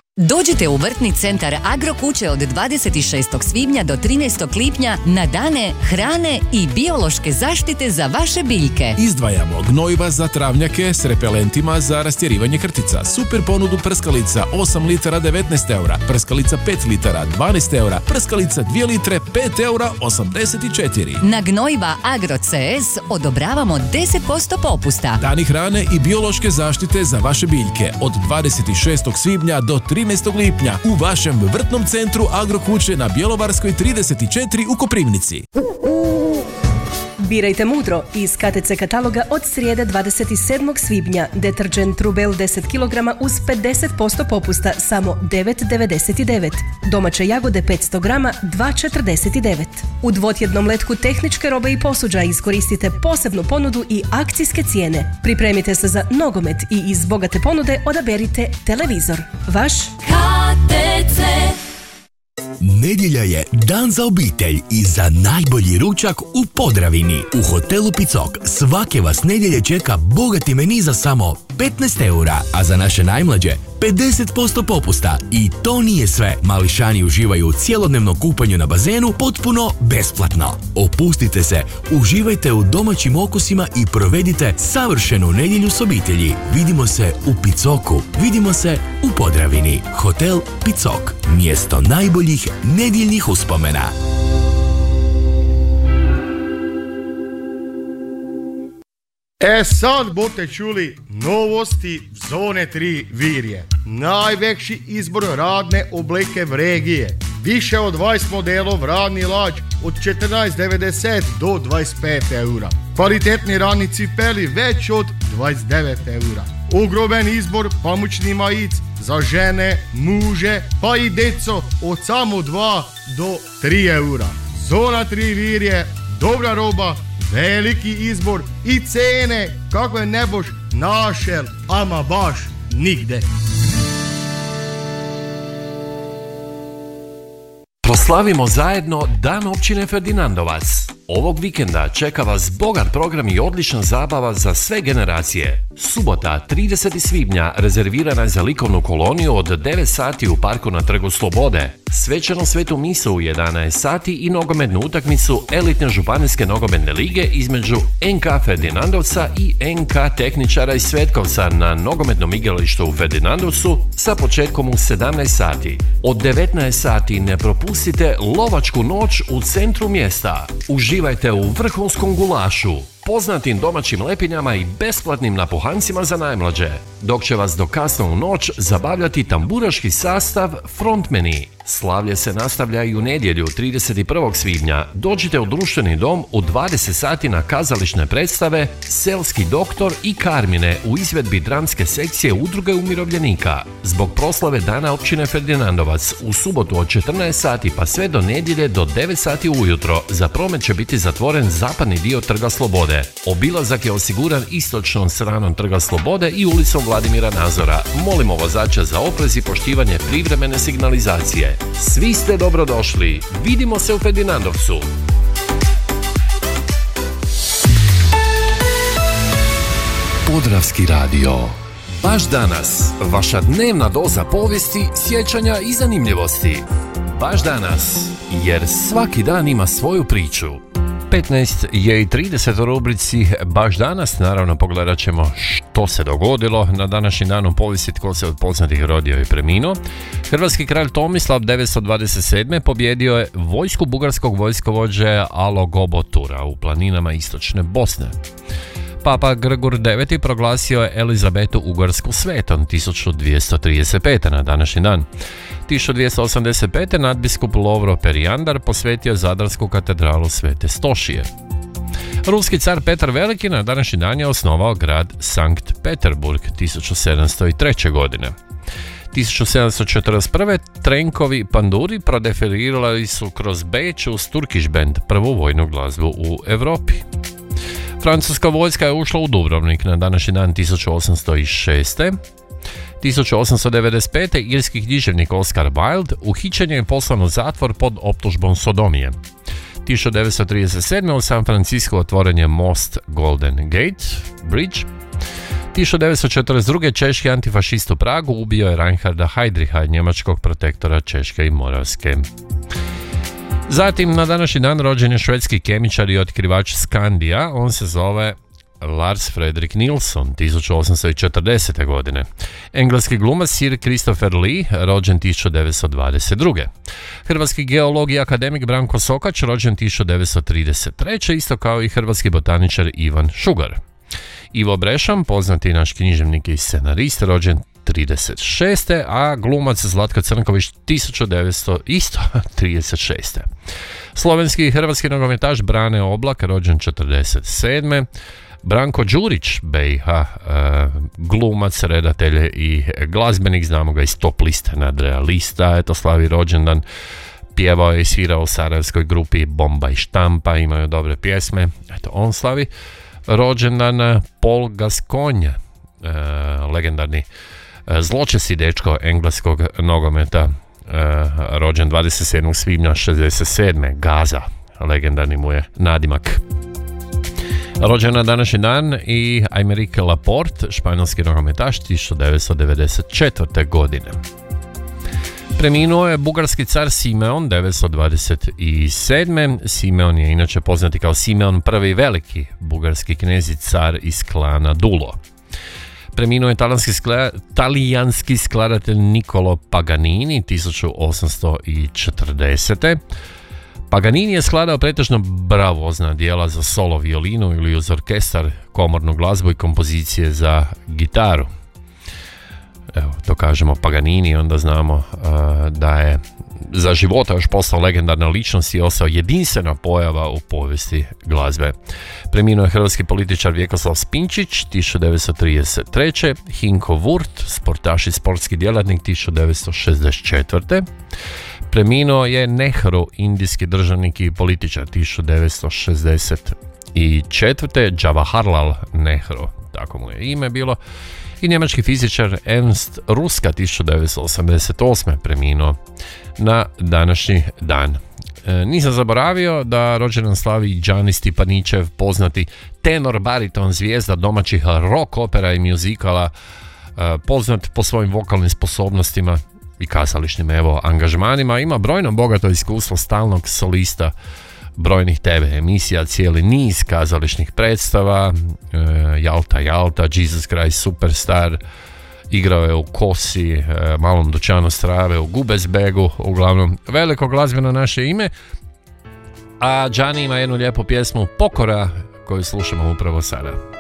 Dođite u vrtni centar Agrokuće od 26. svibnja do 13. lipnja na dane hrane i biološke zaštite za vaše biljke. Izdvajamo gnojiva za travnjake s repelentima za rastjerivanje krtica. Super ponudu prskalica 8 litara 19 eura, prskalica 5 litara 12 eura, prskalica 2 litre 5 eura 84. Na gnojiva Agro CS odobravamo 10% popusta. Dani hrane i biološke zaštite za vaše biljke od 26. svibnja do 13. lipnja u vašem vrtnom centru Agrokuće na Bjelovarskoj 34 u Koprivnici. Birajte mudro iz KTC kataloga od srijede 27. svibnja. Deterđent Rubel 10 kg uz 50% popusta samo 9,99. Domaće jagode 500 grama 2,49. U dvotjednom letku tehničke robe i posuđa iskoristite posebnu ponudu i akcijske cijene. Pripremite se za nogomet i iz bogate ponude odaberite televizor. Vaš KTC. Nedjelja je dan za obitelj i za najbolji ručak u Podravini. U hotelu Picok svake vas nedjelje čeka bogati meni za samo 15 eura, a za naše najmlađe 50% popusta. I to nije sve. Mališani uživaju u cjelodnevnom kupanju na bazenu potpuno besplatno. Opustite se, uživajte u domaćim okusima i provedite savršenu nedjelju s obitelji. Vidimo se u Picoku, vidimo se u Podravini. Hotel Picok, mjesto najboljih nedjeljnih uspomena. Sad bote čuli novosti Zone 3 Virje. Najveći izbor radne obleke v regije. Više od 20 modelov radni lađ od 14,90 do 25 eura. Kvalitetni radni cipeli već od 29 eura. Ogromen izbor pamučni majic za žene, muže pa i deco od samo 2 do 3 eura. Zona 3 Virje, dobra roba, veliki izbor i cene kakve ne boš našel, ama baš nigde. Proslavimo zajedno Dan općine Ferdinandovac. Ovog vikenda čeka vas bogat program i odlična zabava za sve generacije. Subota, 30. svibnja, rezervirana je za likovnu koloniju od 9 sati u parku na Trgu Slobode. Svečanu svetu misu u 11 sati i nogometnu utakmicu elitne županijske nogometne lige između NK Ferdinandovca i NK Tehničara iz Svetkovca na nogometnom igralištu u Ferdinandovcu sa početkom u 17 sati. Od 19 sati ne propustite lovačku noć u centru mjesta. Uživajte u vrhunskom gulašu, poznatim domaćim lepinjama i besplatnim napuhancima za najmlađe, dok će vas do kasno u noć zabavljati tamburaški sastav Frontmeni. Slavlje se nastavlja i u nedjelju 31. svibnja. Dođite u društveni dom u 20 sati na kazališne predstave Selski doktor i Karmine u izvedbi dramske sekcije Udruge umirovljenika. Zbog proslave Dana općine Ferdinandovac u subotu od 14 sati pa sve do nedjelje do 9 sati ujutro za promet će biti zatvoren zapadni dio Trga Slobode. Obilazak je osiguran istočnom stranom Trga Slobode i ulicom Vladimira Nazora. Molimo vozača za oprez i poštivanje privremene signalizacije. Svi ste dobrodošli. Vidimo se u Ferdinandovcu. Podravski radio. Baš danas. Vaša dnevna doza povijesti, sjećanja i zanimljivosti. Baš danas. Jer svaki dan ima svoju priču. 15 je i 30 u rubrici Baš danas. Naravno pogledat ćemo što se dogodilo na današnji dan u povijesti, tko se od poznatih rodio i preminuo. Hrvatski kralj Tomislav 927. pobjedio je vojsku bugarskog vojskovođe Alogobotura u planinama istočne Bosne. Papa Grgur IX. Proglasio je Elizabetu Ugarsku svetom 1235. na današnji dan. 1285. nadbiskup Lovro Perijandar posvetio Zadarsku katedralu Svete Stošije. Ruski car Petar Veliki na današnji dan je osnovao grad Sankt Peterburg 1703. godine. 1741. Trenkovi panduri prodefilirali su kroz Beč uz Turkish Band, prvu vojnu glazbu u Europi. Francuska vojska je ušla u Dubrovnik na današnji dan 1806. 1895. irski književnik Oscar Wilde uhićen je i poslan u zatvor pod optužbom sodomije. 1937. u San Francisco otvoren je most Golden Gate Bridge. 1942. češki antifašist u Pragu ubio je Reinharda Heydricha, njemačkog protektora Češke i Moravske. Zatim, na današnji dan rođen je švedski kemičar i otkrivač Skandija. On se zove Lars Fredrik Nilsson, 1840. godine. Engleski glumac Sir Christopher Lee, rođen 1922. Hrvatski geolog i akademik Branko Sokač, rođen 1933. isto kao i hrvatski botaničar Ivan Šugar. Ivo Brešan, poznati naš književnik i scenarist, rođen 1936. a glumac Zlatko Crnković 1936. Slovenski i hrvatski nogometaš Brane Oblak, rođen 1947. Branko Đurić, BiH, glumac, redatelj i glazbenik, znamo ga iz Top liste nadrealista, eto slavi rođendan, pjevao je i svirao u sarajevskoj grupi Bomba i Štampa, imaju dobre pjesme, eto on slavi rođendan. Paul Gascoigne, legendarni zločesti dečko engleskog nogometa, rođen 27. svibnja 67. Gaza, legendarni mu je nadimak. Rođen na današnji dan i Aymeric Laporte, španjolski nogometaš, 1994. godine. Preminuo je bugarski car Simeon 927. Simeon je inače poznati kao Simeon I veliki, bugarski knez i car iz klana Dulo. Preminuo je talijanski skladatelj Niccolo Paganini 1840. Paganini je skladao pretežno bravozna dijela za solo violinu ili uz orkestar, komornu glazbu i kompozicije za gitaru. Evo, to kažemo Paganini, onda znamo da je za života još postao legendarna ličnost i ostao jedinstvena pojava u povijesti glazbe. Preminuo je hrvatski političar Vjekoslav Spinčić 1933. Hinko Wurt, sportaš i sportski djelatnik, 1964. Preminuo je Nehru, indijski državnik i političar, 1964. Jawaharlal Nehru, tako mu je ime bilo. I njemački fizičar Ernst Ruska, 1988. preminuo na današnji dan. Nisam zaboravio da rođendan slavi Gianni Stipaničev, poznati tenor, bariton, zvijezda domaćih rock opera i muzikala, poznat po svojim vokalnim sposobnostima i kazališnim angažmanima. Ima brojno bogato iskustvo stalnog solista brojnih TV emisija, cijeli niz kazališnih predstava, Jalta, Jesus Christ Superstar, igrao je u Kosi, Malom dućanu strave, u Gubezbegu, uglavnom veliko glazbeno naše ime. A Gianni ima jednu lijepu pjesmu, Pokora, koju slušamo upravo sada.